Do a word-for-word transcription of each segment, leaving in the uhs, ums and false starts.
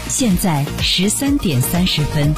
现在十三点三十分。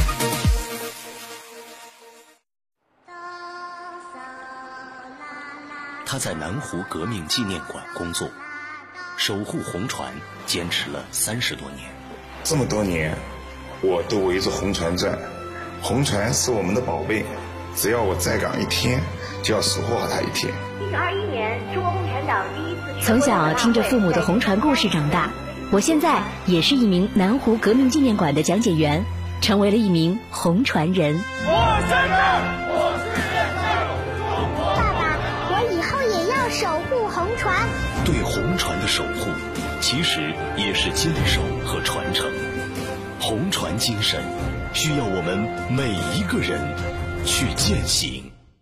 他在南湖革命纪念馆工作，守护红船坚持了三十多年。 这么多年，我都围着红船转。红船是我们的宝贝，只要我在岗一天，就要守护好它一天。 一九二一年，中国共产党第一次。 从小听着父母的红船故事长大，我现在也是一名南湖革命纪念馆的讲解员，成为了一名红船人。 我现在，我是现在中国。 爸爸，我以后也要守护红船。 对红船的守护，其实也是坚守和传承。红船精神，需要我们每一个人去践行。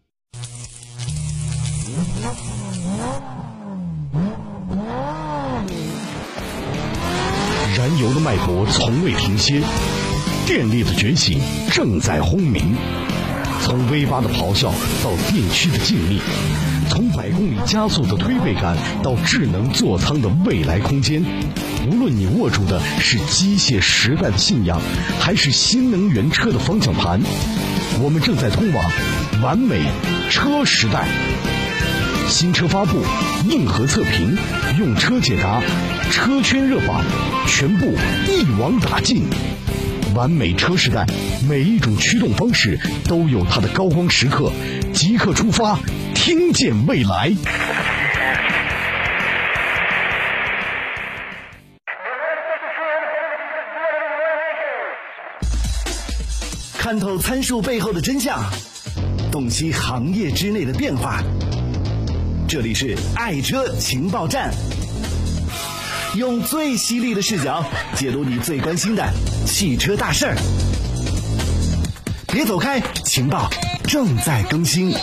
燃油的脉搏从未停歇，电力的觉醒正在轰鸣。从 V 八的咆哮到电驱的静谧，从百公里加速的推背感到智能座舱的未来空间，无论你握住的是机械时代的信仰，还是新能源车的方向盘，我们正在通往完美车时代。新车发布，硬核测评，用车解答，车圈热榜，全部一网打尽。完美车时代，每一种驱动方式都有它的高光时刻，即刻出发，听见未来。 看透参数背后的真相，洞悉行业之内的变化。这里是爱车情报站，用最犀利的视角解读你最关心的汽车大事儿。别走开，情报正在更新。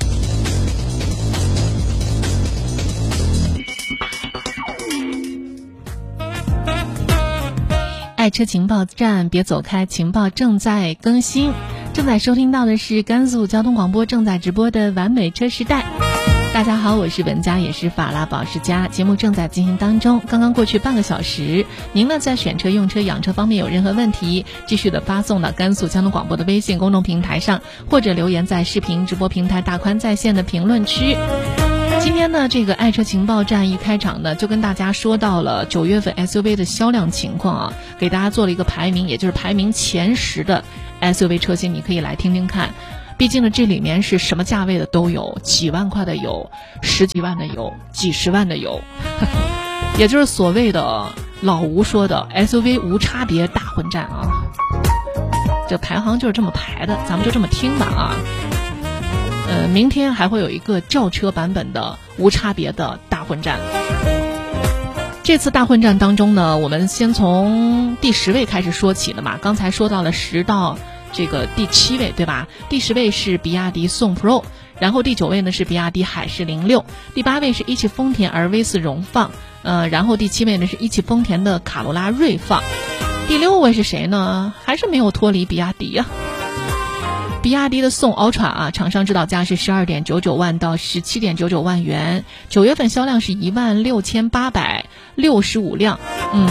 爱车情报站，别走开，情报正在更新。正在收听到的是甘肃交通广播正在直播的完美车时代。大家好，我是文佳，也是法拉保时佳，节目正在进行当中。刚刚过去半个小时，您呢在选车、用车、养车方面有任何问题，继续的发送到甘肃交通广播的微信公众平台上，或者留言在视频直播平台大宽在线的评论区。今天呢，这个爱车情报站一开场呢，就跟大家说到了九月份 S U V 的销量情况啊，给大家做了一个排名，也就是排名前十的 S U V 车型，你可以来听听看。毕竟呢，这里面是什么价位的都有，几万块的有，十几万的有，几十万的有，也就是所谓的老吴说的 S U V 无差别大混战啊。这排行就是这么排的，咱们就这么听吧啊。呃，明天还会有一个轿车版本的无差别的大混战。这次大混战当中呢，我们先从第十位开始说起的嘛。刚才说到了十到这个第七位，对吧？第十位是比亚迪宋 Pro， 然后第九位呢是比亚迪海狮零六，第八位是一汽丰田 R V 四荣放，呃，然后第七位呢是一汽丰田的卡罗拉锐放，第六位是谁呢？还是没有脱离比亚迪啊。比亚迪的宋 Ultra 啊，厂商指导价是十二点九九万到十七点九九万元，九月份销量是一万六千八百六十五辆，嗯。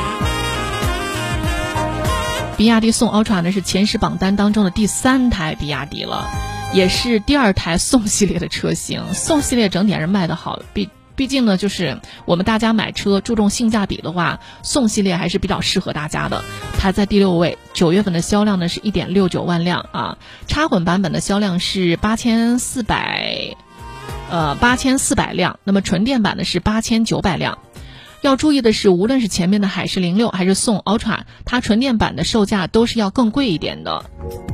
比亚迪宋 Ultra 呢是前十榜单当中的第三台比亚迪了，也是第二台宋系列的车型。宋系列整体还是卖得好，毕毕竟呢，就是我们大家买车注重性价比的话，宋系列还是比较适合大家的。排在第六位，九月份的销量呢是一点六九万辆啊，插混版本的销量是八千四百，呃八千四百辆，那么纯电版的是八千九百辆。要注意的是，无论是前面的海狮零六还是宋 Ultra， 它纯电版的售价都是要更贵一点的。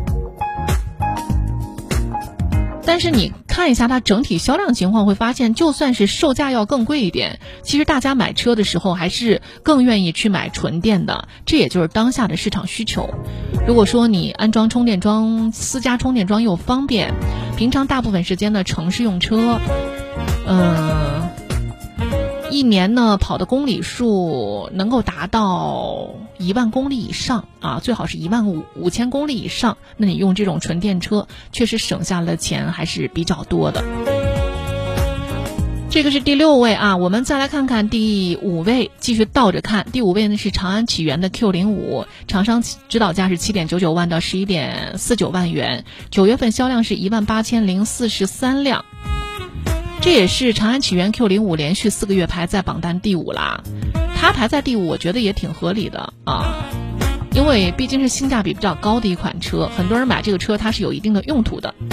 但是你看一下它整体销量情况，会发现就算是售价要更贵一点，其实大家买车的时候还是更愿意去买纯电的，这也就是当下的市场需求。如果说你安装充电桩，私家充电桩又方便，平常大部分时间的城市用车，嗯，一年呢跑的公里数能够达到一万公里以上啊，最好是一万五五千公里以上，那你用这种纯电车确实省下了钱还是比较多的。 这个是第六位啊，我们再来看看第五位，继续倒着看。第五位呢是长安启源的 Q 零五，厂商指导价是七点九九万到十一点四九万元，九月份销量是一万八千零四十三辆。这也是长安启源 Q 零五连续四个月排在榜单第五啦。它排在第五，我觉得也挺合理的啊，因为毕竟是性价比比较高的一款车，很多人买这个车它是有一定的用途的。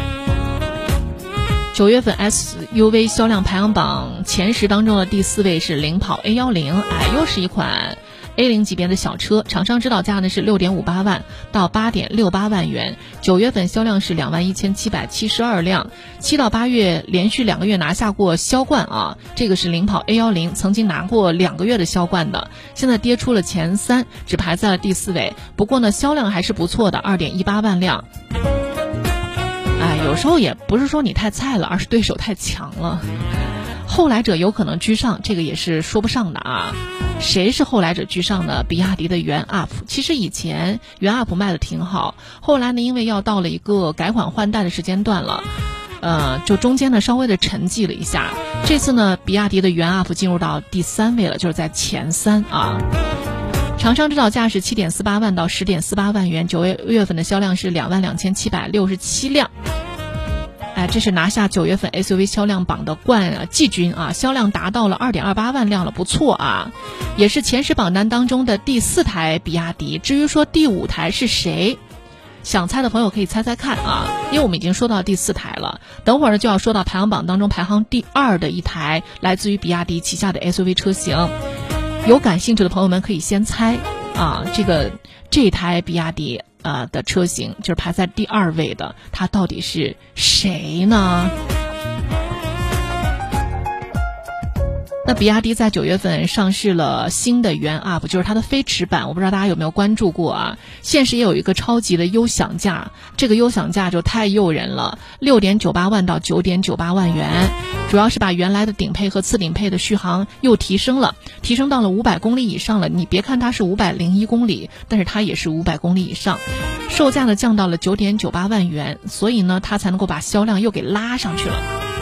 九月份 S U V 销量排行榜前十当中的第四位是领跑 A 一零，哎，又是一款 A 零级别的小车，厂商指导价呢是六点五八万到八点六八万元，九月份销量是两万一千七百七十二辆，七到八月连续两个月拿下过销冠啊，这个是领跑 A 一零，曾经拿过两个月的销冠的，现在跌出了前三，只排在了第四位，不过呢销量还是不错的，二点一八万辆。哎，有时候也不是说你太菜了，而是对手太强了。后来者有可能居上，这个也是说不上的啊。谁是后来者居上呢？比亚迪的元 U P， 其实以前元 U P 卖的挺好，后来呢，因为要到了一个改款换代的时间段了，呃，就中间呢稍微的沉寂了一下。这次呢，比亚迪的元 U P 进入到第三位了，就是在前三啊。厂商指导价是七点四八万到十点四八万元，九月月份的销量是两万两千七百六十七辆。哎，这是拿下九月份 S U V 销量榜的冠啊季军啊，销量达到了二点二八万辆了，不错啊，也是前十榜单当中的第四台比亚迪。至于说第五台是谁，想猜的朋友可以猜猜看啊，因为我们已经说到第四台了，等会儿呢就要说到排行榜当中排行第二的一台来自于比亚迪旗下的 S U V 车型。有感兴趣的朋友们可以先猜啊，这个这台比亚迪呃的车型就是排在第二位的，它到底是谁呢？那比亚迪在九月份上市了新的元 U P， 就是它的飞驰版，我不知道大家有没有关注过啊？现实也有一个超级的优享价，这个优享价就太诱人了，六点九八万到九点九八万元，主要是把原来的顶配和次顶配的续航又提升了，提升到了五百公里以上了。你别看它是五百零一公里，但是它也是五百公里以上，售价呢降到了九点九八万元，所以呢它才能够把销量又给拉上去了。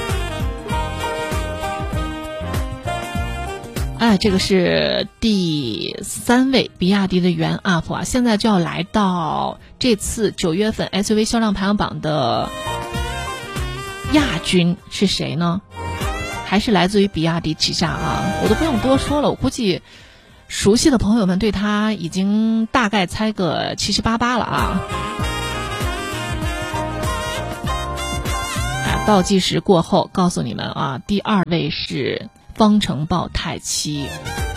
哎，这个是第三位比亚迪的元 U P 啊，现在就要来到这次九月份 S U V 销量排行榜的亚军是谁呢？还是来自于比亚迪旗下啊，我都不用多说了，我估计熟悉的朋友们对他已经大概猜个七七八八了啊。哎，倒计时过后告诉你们啊，第二位是方程豹太七，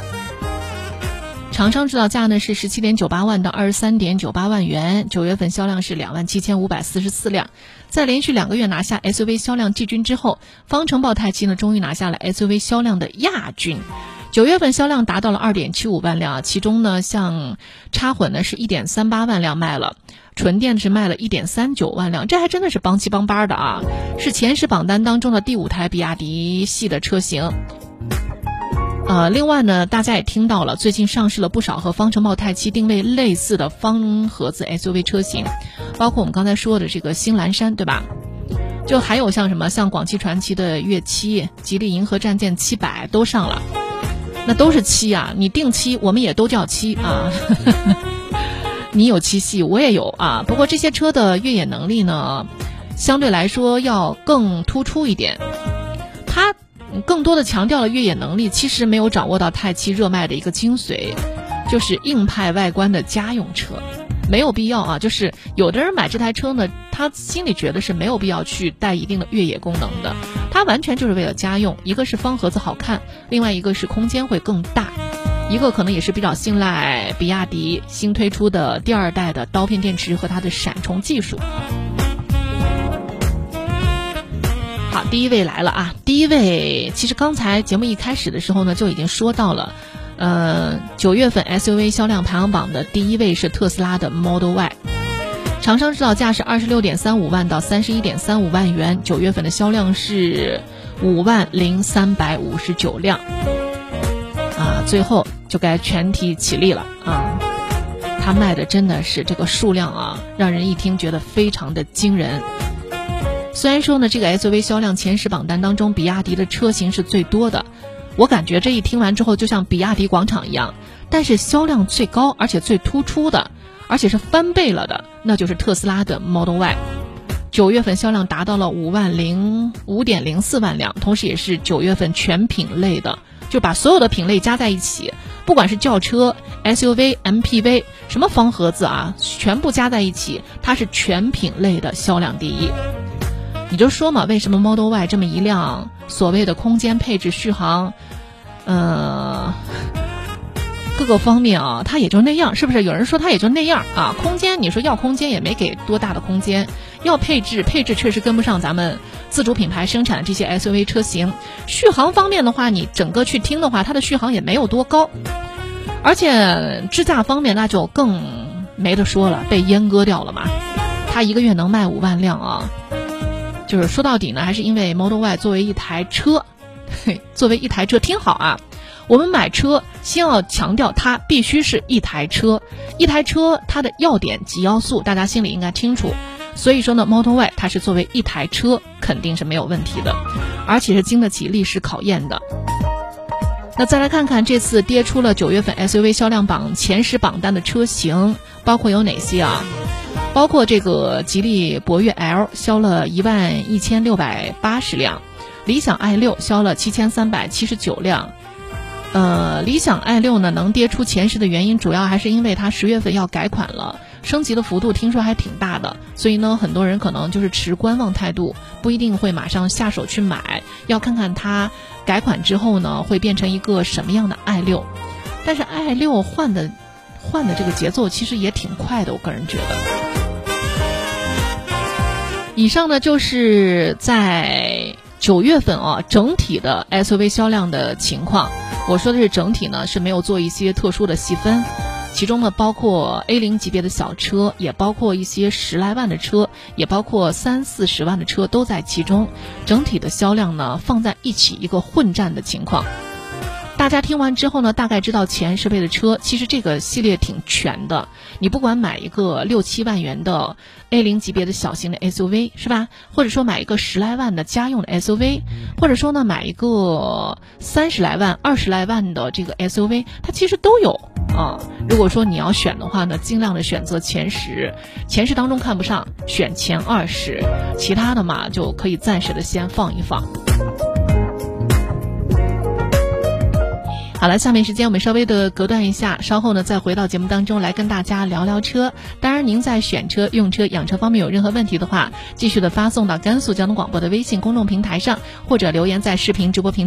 厂商指导价呢是十七点九八万到二十三点九八万元，九月份销量是两万七千五百四十四辆。在连续两个月拿下 S U V 销量季军之后，方程豹太七呢终于拿下了 S U V 销量的亚军。九月份销量达到了二点七五万辆，其中呢像插混呢是一点三八万辆卖了，纯电是卖了一点三九万辆，这还真的是帮七帮八的啊，是前十榜单当中的第五台比亚迪系的车型。呃，另外呢，大家也听到了，最近上市了不少和方程豹太七定位类似的方盒子 S U V 车型，包括我们刚才说的这个新蓝山，对吧？就还有像什么像广汽传祺的粤七、吉利银河战舰七百都上了，那都是七啊，你定七，我们也都叫七啊。你有七系，我也有啊。不过这些车的越野能力呢，相对来说要更突出一点，它更多的强调了越野能力，其实没有掌握到太七热卖的一个精髓，就是硬派外观的家用车，没有必要啊。就是有的人买这台车呢，他心里觉得是没有必要去带一定的越野功能的，它完全就是为了家用，一个是方盒子好看，另外一个是空间会更大，一个可能也是比较信赖比亚迪新推出的第二代的刀片电池和它的闪充技术。好，第一位来了啊！第一位，其实刚才节目一开始的时候呢，就已经说到了，呃，九月份 S U V 销量排行榜的第一位是特斯拉的 Model Y， 厂商指导价是二十六点三五万到三十一点三五万元，九月份的销量是五万零三百五十九辆，啊，最后就该全体起立了啊！它卖的真的是这个数量啊，让人一听觉得非常的惊人。 虽然说呢，这个 S U V 销量前十榜单当中，比亚迪的车型是最多的，我感觉这一听完之后就像比亚迪广场一样，但是销量最高而且最突出的，而且是翻倍了的，那就是特斯拉的 Model Y。九月份销量达到了五万零五点零四万辆，同时也是九月份全品类的，就把所有的品类加在一起，不管是轿车、S U V、M P V， 什么方盒子啊，全部加在一起，它是全品类的销量第一。你就说嘛，为什么 Model Y 这么一辆所谓的空间配置续航，呃，各个方面啊，它也就那样，是不是？有人说它也就那样啊，空间你说要空间也没给多大的空间，要配置配置确实跟不上咱们自主品牌生产的这些 S U V 车型。续航方面的话，你整个去听的话，它的续航也没有多高，而且支架方面那就更没得说了，被阉割掉了嘛。它一个月能卖五万辆啊，就是说到底呢，还是因为 Model Y 作为一台车，嘿，作为一台车，听好啊，我们买车先要强调它必须是一台车，一台车它的要点及要素大家心里应该清楚。所以说呢 Model Y 它是作为一台车肯定是没有问题的，而且是经得起历史考验的。那再来看看这次跌出了九月份 S U V 销量榜前十榜单的车型包括有哪些啊？包括这个吉利博越 L 销了一万一千六百八十辆，理想 i 六销了七千三百七十九辆。呃，理想 i 六呢能跌出前十的原因，主要还是因为它十月份要改款了，升级的幅度听说还挺大的，所以呢，很多人可能就是持观望态度，不一定会马上下手去买，要看看它改款之后呢会变成一个什么样的 i 六。但是 i 六换的换的这个节奏其实也挺快的，我个人觉得。以上呢就是在九月份啊整体的 S U V 销量的情况。我说的是整体呢，是没有做一些特殊的细分，其中呢包括 A 零 级别的小车，也包括一些十来万的车，也包括三四十万的车都在其中，整体的销量呢放在一起一个混战的情况。大家听完之后呢，大概知道前十位的车，其实这个系列挺全的。你不管买一个六七万元的 A 零 级别的小型的 S U V 是吧？或者说买一个十来万的家用的 S U V， 或者说呢买一个三十来万、二十来万的这个 S U V， 它其实都有啊。如果说你要选的话呢，尽量的选择前十，前十当中看不上，选前二十，其他的嘛就可以暂时的先放一放。好了，下面时间我们稍微的隔断一下，稍后呢再回到节目当中来跟大家聊聊车。当然您在选车、用车、养车方面有任何问题的话，继续的发送到甘肃交通广播的微信公众平台上，或者留言在视频直播平台